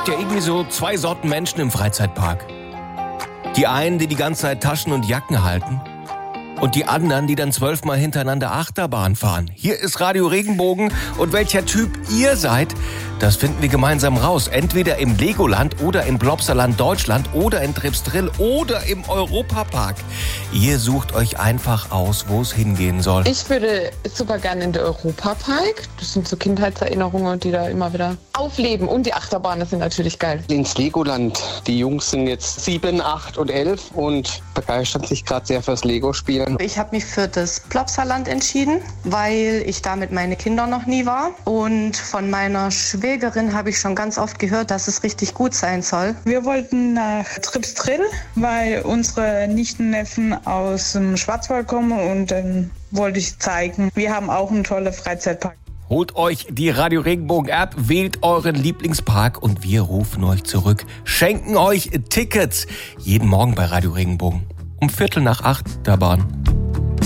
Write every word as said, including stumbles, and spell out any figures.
gibt ja irgendwie so zwei Sorten Menschen im Freizeitpark. Die einen, die die ganze Zeit Taschen und Jacken halten. Und die anderen, die dann zwölfmal hintereinander Achterbahn fahren. Hier ist Radio Regenbogen und welcher Typ ihr seid, das finden wir gemeinsam raus. Entweder im Legoland oder im Plopsaland Deutschland oder in Tripsdrill oder im Europapark. Ihr sucht euch einfach aus, wo es hingehen soll. Ich würde super gerne in den Europapark. Das sind so Kindheitserinnerungen, die da immer wieder aufleben. Und die Achterbahnen sind natürlich geil. Ins Legoland. Die Jungs sind jetzt sieben, acht und elf und begeistern sich gerade sehr fürs Lego-Spielen. Ich habe mich für das Plopsaland entschieden, weil ich da mit meinen Kindern noch nie war. Und von meiner Schwägerin habe ich schon ganz oft gehört, dass es richtig gut sein soll. Wir wollten nach Tripsdrill, weil unsere Nichten, Neffen aus dem Schwarzwald kommen und dann wollte ich zeigen, wir haben auch einen tollen Freizeitpark. Holt euch die Radio Regenbogen App, wählt euren Lieblingspark und wir rufen euch zurück. Schenken euch Tickets jeden Morgen bei Radio Regenbogen. Um Viertel nach acht der Bahn.